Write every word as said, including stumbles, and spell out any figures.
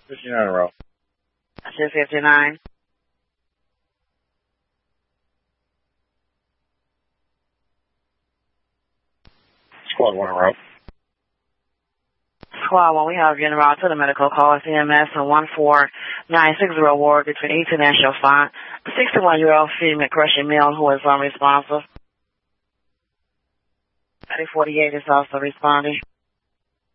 fifty-nine in a row. I said fifty-nine. Squad one in a row. Squad one, we have General to the medical call. C M S on one four nine six zero ward between eighteen and Chauffant. A sixty-one-year-old female crushing male who is unresponsive. thirty forty-eight is also responding.